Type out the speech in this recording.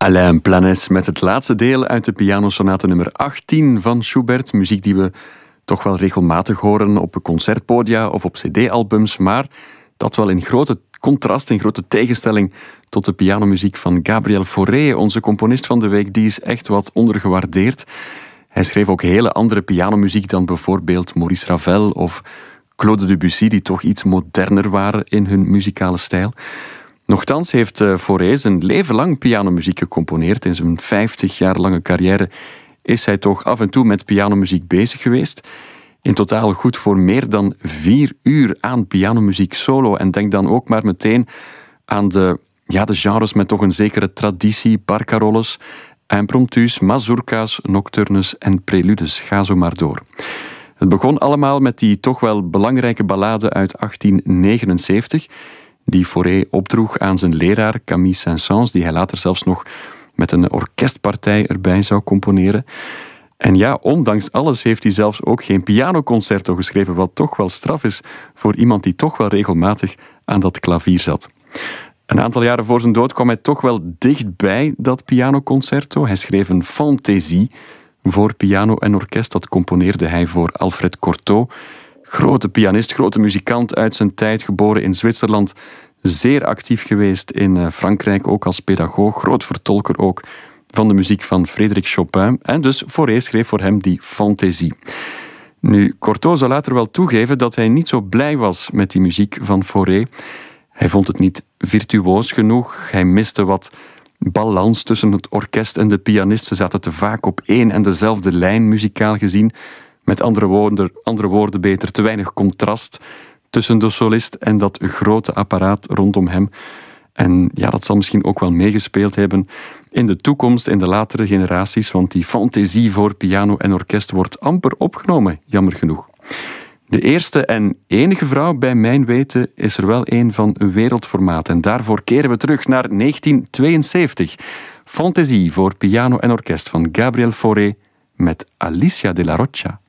Alain Planès met het laatste deel uit de pianosonate nummer 18 van Schubert. Muziek die we toch wel regelmatig horen op concertpodia of op cd-albums, maar dat wel in grote contrast, in grote tegenstelling tot de pianomuziek van Gabriel Fauré, onze componist van de week. Die is echt wat ondergewaardeerd. Hij schreef ook hele andere pianomuziek dan bijvoorbeeld Maurice Ravel of Claude Debussy, die toch iets moderner waren in hun muzikale stijl. Nochtans heeft Fauré zijn leven lang pianomuziek gecomponeerd. In zijn 50 jaar lange carrière is hij toch af en toe met pianomuziek bezig geweest. In totaal goed voor meer dan 4 uur aan pianomuziek solo. En denk dan ook maar meteen aan de genres met toch een zekere traditie. Barcarolles, impromptus, mazurka's, nocturnes en preludes. Ga zo maar door. Het begon allemaal met die toch wel belangrijke ballade uit 1879... die Fauré opdroeg aan zijn leraar Camille Saint-Saëns, die hij later zelfs nog met een orkestpartij erbij zou componeren. En ja, ondanks alles heeft hij zelfs ook geen pianoconcerto geschreven, wat toch wel straf is voor iemand die toch wel regelmatig aan dat klavier zat. Een aantal jaren voor zijn dood kwam hij toch wel dichtbij dat pianoconcerto. Hij schreef een fantaisie voor piano en orkest. Dat componeerde hij voor Alfred Cortot. Grote pianist, grote muzikant uit zijn tijd, geboren in Zwitserland. Zeer actief geweest in Frankrijk, ook als pedagoog. Groot vertolker ook van de muziek van Frédéric Chopin. En dus Fauré schreef voor hem die fantaisie. Nu, Cortot zou later wel toegeven dat hij niet zo blij was met die muziek van Fauré. Hij vond het niet virtuoos genoeg. Hij miste wat balans tussen het orkest en de pianist. Ze zaten te vaak op één en dezelfde lijn, muzikaal gezien. Met andere woorden beter, te weinig contrast tussen de solist en dat grote apparaat rondom hem. En ja, dat zal misschien ook wel meegespeeld hebben in de toekomst, in de latere generaties, want die fantaisie voor piano en orkest wordt amper opgenomen, jammer genoeg. De eerste en enige vrouw, bij mijn weten, is er wel een van wereldformaat. En daarvoor keren we terug naar 1972. Fantaisie voor piano en orkest van Gabriel Fauré met Alicia de la Rocha.